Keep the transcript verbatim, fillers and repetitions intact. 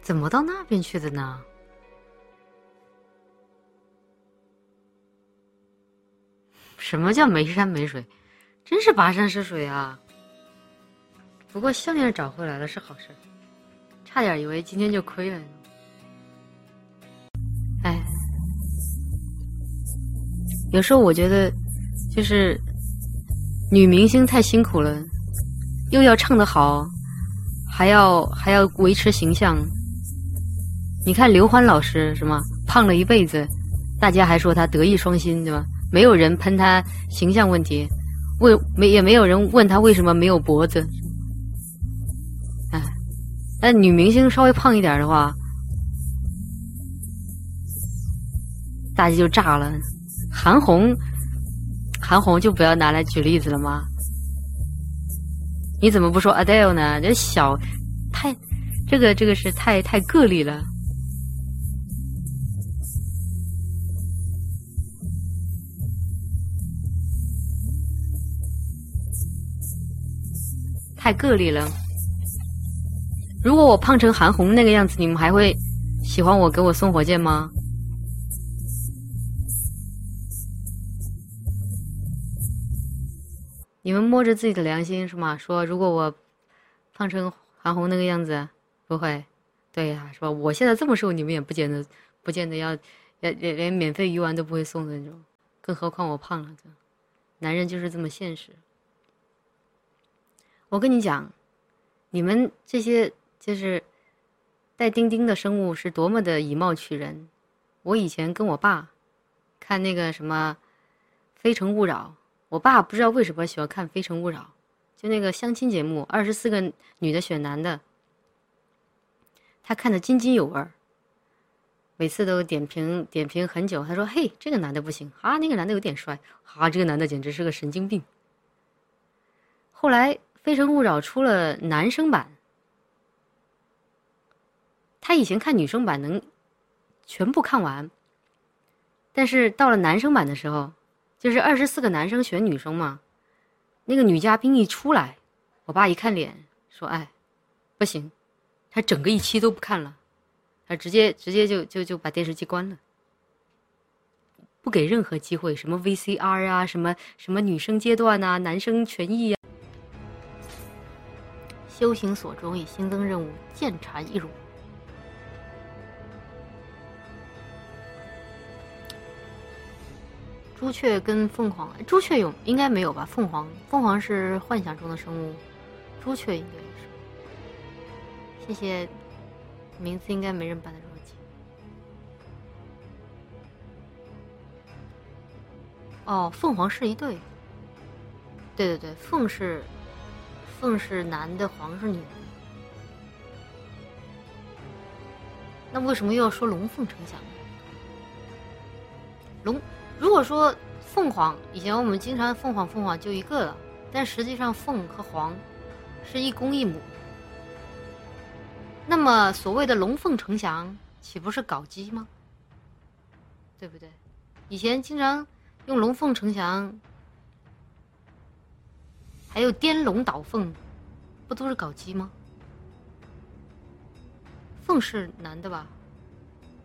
怎么到那边去的呢？什么叫没山没水？真是跋山涉水啊！不过项链找回来了是好事，差点以为今天就亏了呢。哎，有时候我觉得，就是女明星太辛苦了，又要唱得好，还要还要维持形象。你看刘欢老师什么胖了一辈子，大家还说他德艺双馨，对吧？没有人喷他形象问题，问没也没有人问他为什么没有脖子。哎，但女明星稍微胖一点的话，大家就炸了。韩红，韩红就不要拿来举例子了吗？你怎么不说 Adele 呢？这小，太，这个这个是太太个例了。太个例了。如果我胖成韩红那个样子，你们还会喜欢我给我送火箭吗？你们摸着自己的良心是吗？说如果我胖成韩红那个样子，不会。对呀、啊，是吧？我现在这么瘦，你们也不见得不见得要连连免费鱼丸都不会送的那种，更何况我胖了。男人就是这么现实。我跟你讲，你们这些就是带丁丁的生物是多么的以貌取人。我以前跟我爸看那个什么《非诚勿扰》，我爸不知道为什么喜欢看《非诚勿扰》，就那个相亲节目，二十四个女的选男的，他看得津津有味，每次都点评点评很久。他说：“嘿，这个男的不行啊，那个男的有点帅啊，这个男的简直是个神经病。”后来非诚勿扰出了男生版，他以前看女生版能全部看完，但是到了男生版的时候，就是二十四个男生选女生嘛，那个女嘉宾一出来，我爸一看脸说：“哎，不行，他整个一期都不看了，他直接直接就就就把电视机关了，不给任何机会，什么 V C R 啊，什么什么女生阶段啊，男生权益啊。”修行所中已新增任务，见禅一辱。朱雀跟凤凰，朱雀有应该没有吧？凤凰，凤凰是幻想中的生物，朱雀应该也是。谢谢，名字应该没人把它弱记。哦，凤凰是一对。对对对，凤是。凤是男的，凰是女的。那为什么又要说龙凤呈祥呢？龙，如果说凤凰，以前我们经常凤凰凤凰就一个了，但实际上凤和凰是一公一母。那么所谓的龙凤呈祥，岂不是搞基吗？对不对？以前经常用龙凤呈祥。还有颠龙倒凤，不都是搞基吗？凤是男的吧？